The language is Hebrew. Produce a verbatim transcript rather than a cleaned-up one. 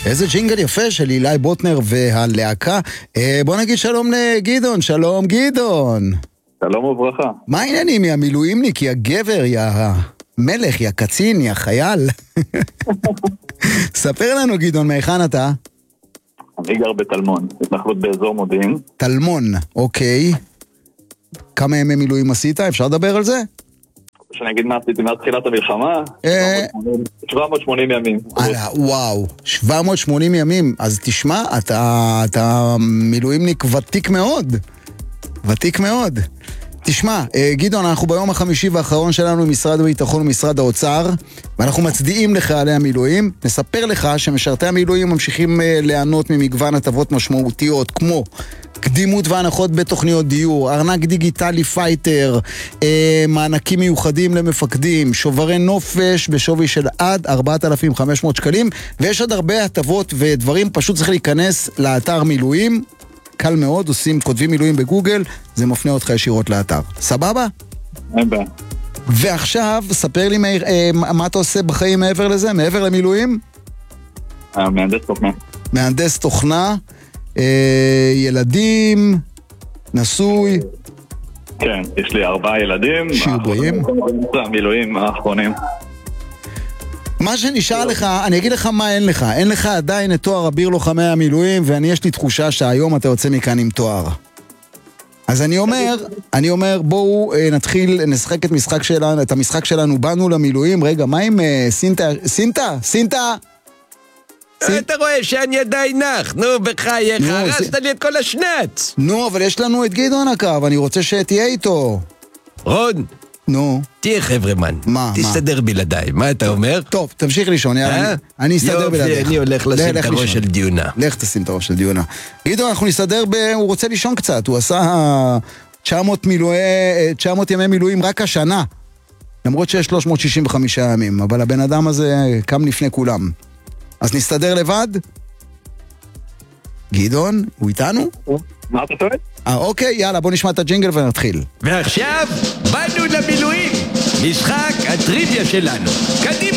איזה ג'ינגל יפה של אילי בוטנר והלהקה. אה, בוא נגיד שלום לגדעון, שלום גדעון. שלום וברכה. מה העניינים מהמילואימניק, יא גבר, יא מלך, יא קצין, יא חייל? ספר לנו גדעון, מהיכן אתה? אני גר בתלמון, התנחלות באזור מודיעין. תלמון, אוקיי. כמה ימי מילואים עשית? אפשר לדבר על זה? שאני אגיד מה עשיתי מאז תחילת המלחמה? שבע מאות ושמונים ימים. וואו, שבע מאות ושמונים ימים. אז תשמע, אתה מילואימניק ותיק מאוד. ותיק מאוד. תשמע, גדעון, אנחנו ביום החמישי והאחרון שלנו משרד הביטחון ומשרד האוצר, ואנחנו מצדיעים לחיילי המילואים. נספר לך שמשרתי המילואים ממשיכים ליהנות ממגוון הטבות משמעותיות, כמו קדימות והנחות בתוכניות דיור, ארנק דיגיטלי פייטר, אה, מענקים מיוחדים למפקדים, שוברי נופש בשווי של עד ארבעת אלפים וחמש מאות שקלים, ויש עוד הרבה הטבות ודברים. פשוט צריך להיכנס לאתר מילואים, קל מאוד, עושים, כותבים מילואים בגוגל, זה מפנה אותך ישירות לאתר. סבבה? אין בעיה. ועכשיו, ספר לי מאיר, אה, מה אתה עושה בחיים מעבר לזה, מעבר למילואים? מהנדס תוכנה. מהנדס תוכנה, אה, ילדים, נשוי. כן, יש לי ארבעה ילדים. שיהיו בריאים. המילואים האחרונים. מה שנשאר לך, אני אגיד לך מה אין לך. אין לך עדיין את תואר אביר לוחמי המילואים, ואני יש לי תחושה שהיום אתה יוצא מכאן עם תואר. אז אני אומר, אני אומר, בואו נתחיל, נשחק את משחק שלנו, את המשחק שלנו, באנו למילואים. רגע, מה עם סינטה? סינטה? סינטה? אתה רואה שאני עדיין נח, נו בחייך, הרסת לי את כל השנץ. נו, אבל יש לנו את גדעון הקו, אני רוצה שתהיה איתו. רון, נו. תהיה חברמן, תסתדר בלעדיי, מה אתה אומר? טוב, תמשיך לישון, יאללה, אני אסתדר בלעדיך. אני הולך לשים את הראש של דיונה. לך תשים את הראש של דיונה. גדעון, אנחנו נסתדר ב... הוא רוצה לישון קצת, הוא עשה תשע מאות ימי מילואים רק השנה, למרות שיש שלוש מאות שישים וחמישה ימים, אבל הבן אדם הזה קם לפני כולם. אז נסתדר לבד? גדעון, הוא איתנו? מה אתה טוען? אה, אוקיי, יאללה, בוא נשמע את הג'ינגל ונתחיל. ועכשיו, באנו למילואים, משחק הטריוויה שלנו. קדימה!